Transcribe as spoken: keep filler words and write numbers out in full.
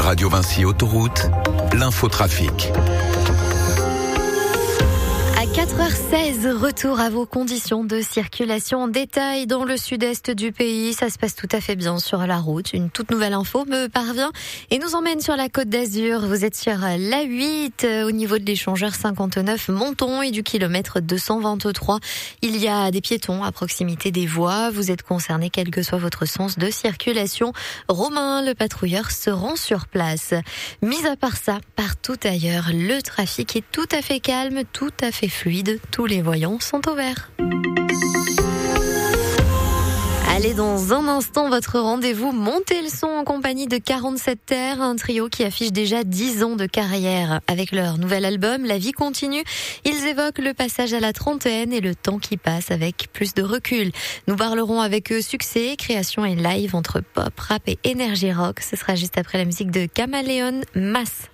Radio Vinci Autoroute, l'infotrafic. À quatre heures seize, retour à vos conditions de circulation en détail dans le sud-est du pays. Ça se passe tout à fait bien sur la route. Une toute nouvelle info me parvient et nous emmène sur la Côte d'Azur. Vous êtes sur l'A huit au niveau de l'échangeur cinquante-neuf Monton et du kilomètre deux cent vingt-trois. Il y a des piétons à proximité des voies. Vous êtes concerné quel que soit votre sens de circulation. Romain, le patrouilleur, se rend sur place. Mis à part ça, partout ailleurs, le trafic est tout à fait calme, tout à fait fluide, tous les voyants sont au vert. Allez, dans un instant, votre rendez-vous Montez le son en compagnie de quarante-sept Terre, un trio qui affiche déjà dix ans de carrière. Avec leur nouvel album, La vie continue, ils évoquent le passage à la trentaine et le temps qui passe avec plus de recul. Nous parlerons avec eux succès, création et live entre pop, rap et énergie rock. Ce sera juste après la musique de Caméléon Mass.